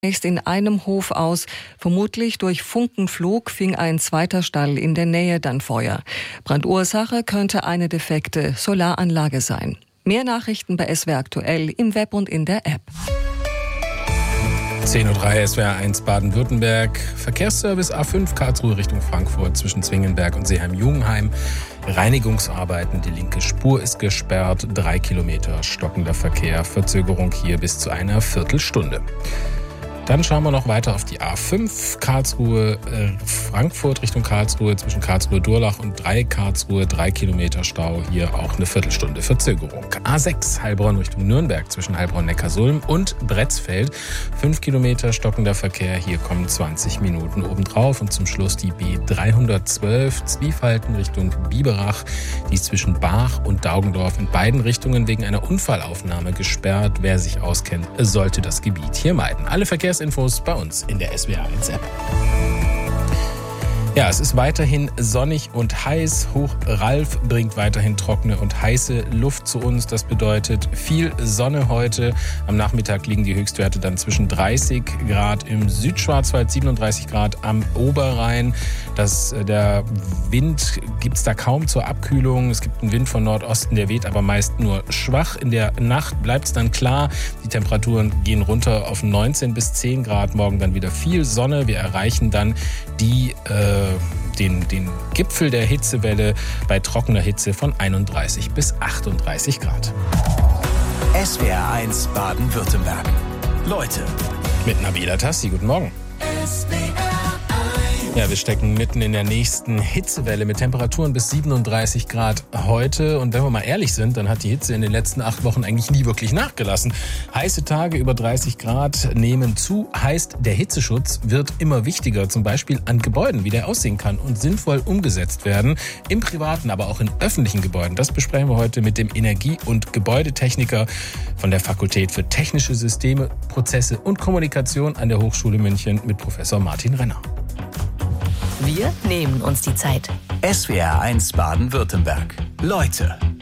zunächst in einem Hof aus. Vermutlich durch Funkenflug fing ein zweiter Stall in der Nähe dann Feuer. Brandursache könnte eine defekte Solaranlage sein. Mehr Nachrichten bei SWR aktuell im Web und in der App. 10.03 Uhr SWR1 Baden-Württemberg. Verkehrsservice A5 Karlsruhe Richtung Frankfurt zwischen Zwingenberg und Seeheim-Jugenheim. Reinigungsarbeiten, die linke Spur ist gesperrt. 3 Kilometer stockender Verkehr. Verzögerung hier bis zu einer Viertelstunde. Dann schauen wir noch weiter auf die A5 Frankfurt Richtung Karlsruhe zwischen Karlsruhe-Durlach und Karlsruhe 3 Kilometer Stau, hier auch eine Viertelstunde Verzögerung. A6 Heilbronn Richtung Nürnberg zwischen Heilbronn-Neckarsulm und Bretzfeld 5 Kilometer stockender Verkehr, hier kommen 20 Minuten obendrauf. Und zum Schluss die B312 Zwiefalten Richtung Biberach, die ist zwischen Bach und Daugendorf in beiden Richtungen wegen einer Unfallaufnahme gesperrt. Wer sich auskennt, sollte das Gebiet hier meiden. Alle Verkehrsinfos bei uns in der SWR1 App. Ja, es ist weiterhin sonnig und heiß. Hoch-Ralf bringt weiterhin trockene und heiße Luft zu uns. Das bedeutet viel Sonne heute. Am Nachmittag liegen die Höchstwerte dann zwischen 30 Grad im Südschwarzwald, 37 Grad am Oberrhein. Der Wind gibt es da kaum zur Abkühlung. Es gibt einen Wind von Nordosten, der weht aber meist nur schwach. In der Nacht bleibt es dann klar. Die Temperaturen gehen runter auf 19 bis 10 Grad. Morgen dann wieder viel Sonne. Wir erreichen dann den Gipfel der Hitzewelle bei trockener Hitze von 31 bis 38 Grad. SWR1 Baden-Württemberg. Leute. Mit Nabila Tassi, guten Morgen. Ja, wir stecken mitten in der nächsten Hitzewelle mit Temperaturen bis 37 Grad heute. Und wenn wir mal ehrlich sind, dann hat die Hitze in den letzten 8 Wochen eigentlich nie wirklich nachgelassen. Heiße Tage über 30 Grad nehmen zu. Heißt, der Hitzeschutz wird immer wichtiger. Zum Beispiel an Gebäuden, wie der aussehen kann und sinnvoll umgesetzt werden. Im privaten, aber auch in öffentlichen Gebäuden. Das besprechen wir heute mit dem Energie- und Gebäudetechniker von der Fakultät für Technische Systeme, Prozesse und Kommunikation an der Hochschule München mit Professor Martin Renner. Wir nehmen uns die Zeit. SWR1 Baden-Württemberg. Leute.